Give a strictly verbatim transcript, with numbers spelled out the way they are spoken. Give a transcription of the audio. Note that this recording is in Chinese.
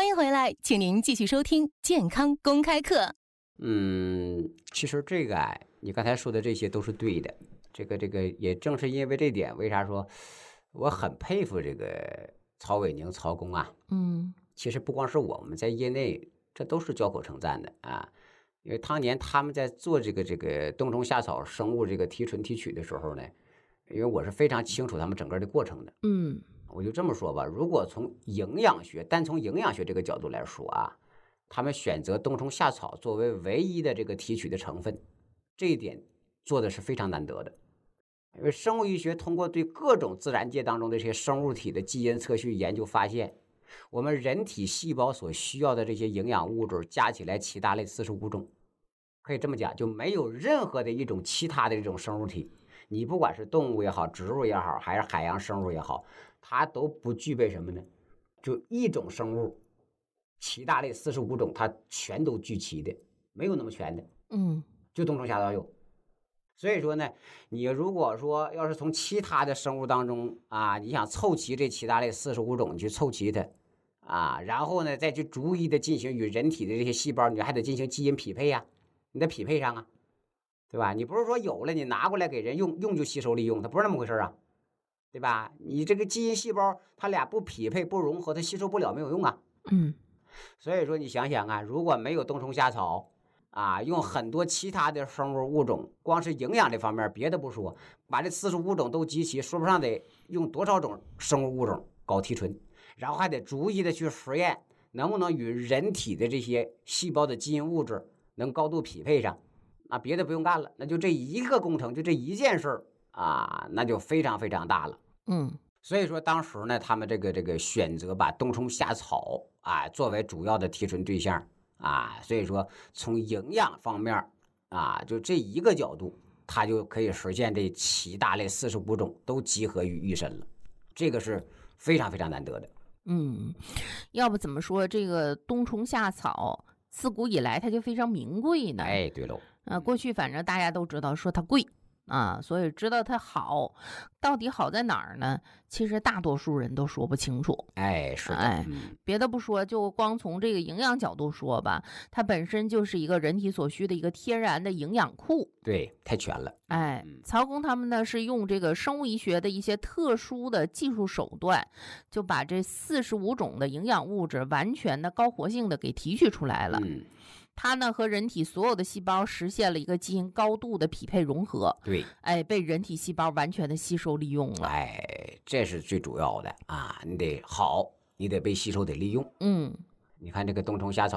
欢迎回来，请您继续收听健康公开课。 嗯，其实这个啊，你刚才说的这些都是对的。这个这个也正是因为这点，为啥说我很佩服这个曹伟宁曹工啊？ 嗯， 其实不光是我们在业内，这都是交口称赞的啊。因为当年他们在做这个这个冬虫夏草生物这个提纯提取的时候呢，因为我是非常清楚他们整个的过程的。 嗯， 我就这么说吧，如果从营养学，单从营养学这个角度来说啊，他们选择冬虫夏草作为唯一的这个提取的成分，这一点做的是非常难得的。因为生物医学通过对各种自然界当中的这些生物体的基因测序研究发现，我们人体细胞所需要的这些营养物质加起来七大类四十五种，可以这么讲，就没有任何的一种其他的这种生物体，你不管是动物也好，植物也好，还是海洋生物也好，它都不具备什么呢？就一种生物七大类四十五种，它全都聚齐的，没有那么全的。 嗯， 就冬虫夏草有。所以说呢，你如果说要是从其他的生物当中啊，你想凑齐这七大类四十五种，你去凑齐它啊，然后呢再去逐一的进行与人体的这些细胞，你还得进行基因匹配呀、啊，你得匹配上啊，对吧？你不是说有了你拿过来给人用，用就吸收利用，它不是那么回事啊，对吧？你这个基因细胞它俩不匹配不融合，它吸收不了没有用啊。 嗯， 所以说你想想啊，如果没有冬虫夏草啊，用很多其他的生物物种，光是营养这方面，别的不说，把这四十五种都集齐，说不上得用多少种生物物种搞提纯，然后还得逐一的去实验，能不能与人体的这些细胞的基因物质能高度匹配上，啊，别的不用干了，那就这一个工程，就这一件事儿啊，那就非常非常大了。 嗯， 所以说当时呢，他们这个这个选择把冬虫夏草啊作为主要的提纯对象。啊，所以说从营养方面啊，就这一个角度，它就可以实现这七大类四十五种都集合于一身了，这个是非常非常难得的。 嗯，要不怎么说这个冬虫夏草自古以来它就非常名贵呢？ 哎，对喽， 啊，过去反正大家都知道说它贵啊，所以知道它好，到底好在哪儿呢？其实大多数人都说不清楚。 哎，是的， 哎， 嗯， 别的不说，就光从这个营养角度说吧，它本身就是一个人体所需的一个天然的营养库。 对，太全了。 哎， 嗯曹工他们呢是用这个生物医学的一些特殊的技术手段，就把这四十五种的营养物质完全的高活性的给提取出来了。 嗯， 它呢和人体所有的细胞实现了一个基因高度的匹配融合， 对， 哎，被人体细胞完全的吸收利用了。 哎，这是最主要的啊，你得好，你得被吸收得利用。 嗯， 你看这个冬虫夏草。